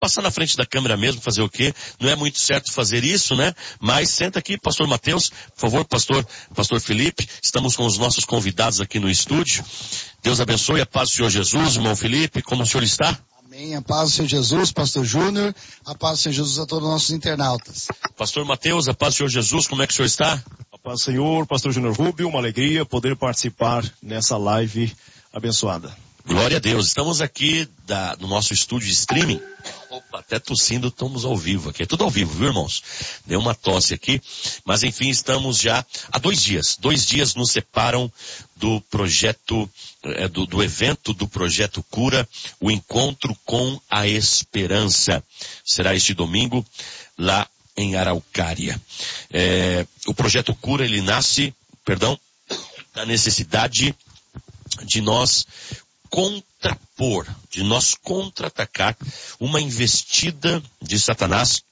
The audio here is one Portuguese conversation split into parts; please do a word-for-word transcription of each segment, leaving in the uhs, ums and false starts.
passar na frente da câmera mesmo, fazer o quê? Não é muito certo fazer isso, né? Mas senta aqui, pastor Mateus, por favor, pastor, pastor Felipe, estamos com os nossos convidados aqui no estúdio. Deus abençoe, a paz do Senhor Jesus, irmão Felipe, como o senhor está? Amém, a paz do Senhor Jesus, pastor Júnior, a paz do Senhor Jesus a todos os nossos internautas. Pastor Mateus, a paz do Senhor Jesus, como é que o senhor está? A paz do Senhor, pastor Júnior Rubio, uma alegria poder participar nessa live abençoada. Glória a Deus, estamos aqui da, no nosso estúdio de streaming. Opa, até tossindo, estamos ao vivo aqui. É tudo ao vivo, viu, irmãos? Deu uma tosse aqui, mas enfim, estamos já há dois dias. Dois dias nos separam do projeto, é, do, do evento do Projeto Cura, o Encontro com a Esperança. Será este domingo, lá em Araucária. É, o Projeto Cura, ele nasce, perdão, da necessidade de nós contrapor, de nós contra-atacar uma investida de Satanás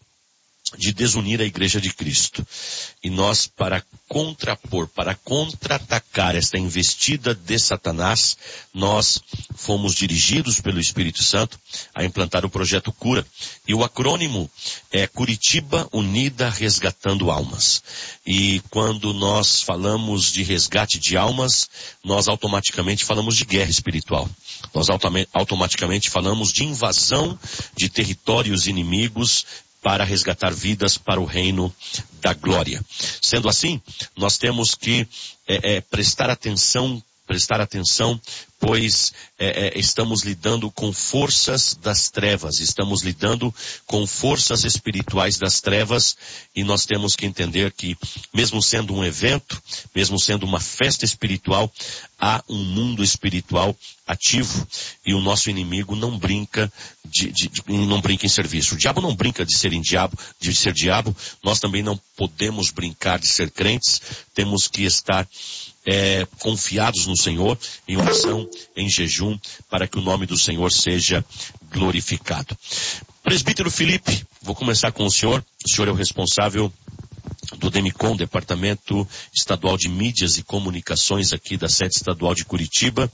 de desunir a Igreja de Cristo. E nós, para contrapor, para contra-atacar esta investida de Satanás, nós fomos dirigidos pelo Espírito Santo a implantar o Projeto Cura. E o acrônimo é Curitiba Unida Resgatando Almas. E quando nós falamos de resgate de almas, nós automaticamente falamos de guerra espiritual. Nós automaticamente falamos de invasão de territórios inimigos, para resgatar vidas para o reino da glória. Sendo assim, nós temos que é, é, prestar atenção, prestar atenção, pois é, é, estamos lidando com forças das trevas, estamos lidando com forças espirituais das trevas, e nós temos que entender que, mesmo sendo um evento, mesmo sendo uma festa espiritual, há um mundo espiritual ativo, e o nosso inimigo não brinca de, de, de, não brinca em serviço. O diabo não brinca de ser em diabo, de ser diabo. Nós também não podemos brincar de ser crentes. Temos que estar é, confiados no Senhor, em oração, em jejum, para que o nome do Senhor seja glorificado. Presbítero Felipe, vou começar com o senhor. O senhor é o responsável do DEMICOM, Departamento Estadual de Mídias e Comunicações aqui da sede estadual de Curitiba.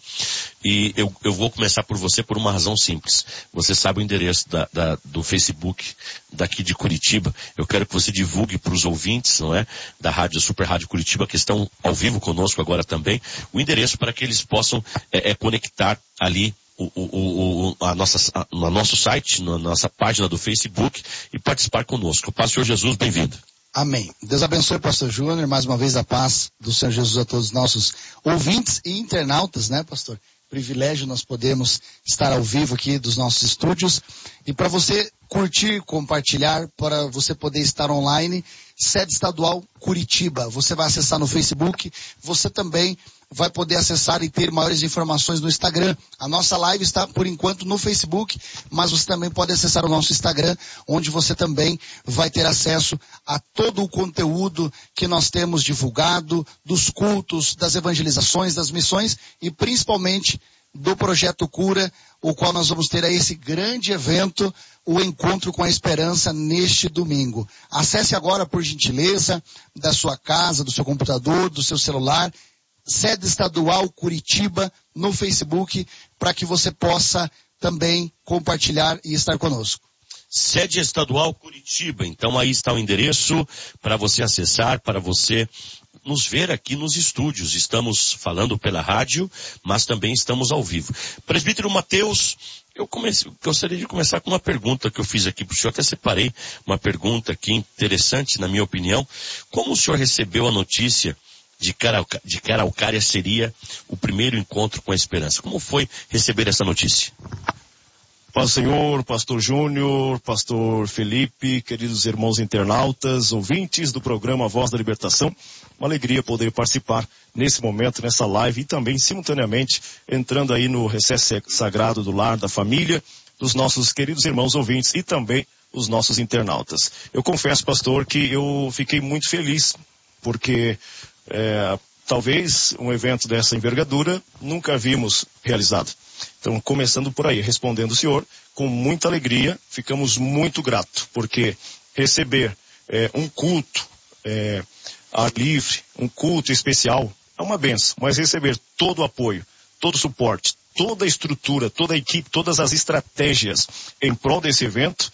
E eu, eu vou começar por você por uma razão simples. Você sabe o endereço da, da, do Facebook daqui de Curitiba. Eu quero que você divulgue para os ouvintes, não é? Da Rádio Super Rádio Curitiba, que estão ao vivo conosco agora também, o endereço para que eles possam é, é, conectar ali O, o, o, a nossa, a, no nosso site, na nossa página do Facebook, e participar conosco. Paz, Senhor Jesus, bem-vindo. Amém. Deus abençoe, pastor Júnior, mais uma vez a paz do Senhor Jesus a todos os nossos ouvintes e internautas, né, pastor? Privilégio nós podemos estar ao vivo aqui dos nossos estúdios. E para você curtir, compartilhar, para você poder estar online, sede estadual Curitiba. Você vai acessar no Facebook, você também vai poder acessar e ter maiores informações no Instagram. A nossa live está, por enquanto, no Facebook, mas você também pode acessar o nosso Instagram, onde você também vai ter acesso a todo o conteúdo que nós temos divulgado, dos cultos, das evangelizações, das missões e principalmente do Projeto Cura, o qual nós vamos ter aí esse grande evento, o Encontro com a Esperança, neste domingo. Acesse agora, por gentileza, da sua casa, do seu computador, do seu celular, sede estadual Curitiba no Facebook, para que você possa também compartilhar e estar conosco. Sede estadual Curitiba, então aí está o endereço para você acessar, para você nos ver aqui nos estúdios. Estamos falando pela rádio, mas também estamos ao vivo. Presbítero Mateus, eu comecei, gostaria de começar com uma pergunta que eu fiz aqui para o senhor, até separei uma pergunta aqui interessante, na minha opinião. Como o senhor recebeu a notícia de que Araucária seria o primeiro encontro com a esperança? Como foi receber essa notícia? Paz do Senhor, pastor Júnior, pastor Felipe, queridos irmãos internautas, ouvintes do programa Voz da Libertação, uma alegria poder participar nesse momento, nessa live, e também simultaneamente entrando aí no recesso sagrado do lar, da família, dos nossos queridos irmãos ouvintes e também os nossos internautas. Eu confesso, pastor, que eu fiquei muito feliz, porque É, talvez um evento dessa envergadura nunca havíamos realizado. Então, começando por aí, respondendo o senhor, com muita alegria, ficamos muito gratos, porque receber é, um culto é, ar livre, um culto especial, é uma bênção, mas receber todo o apoio, todo o suporte, toda a estrutura, toda a equipe, todas as estratégias em prol desse evento,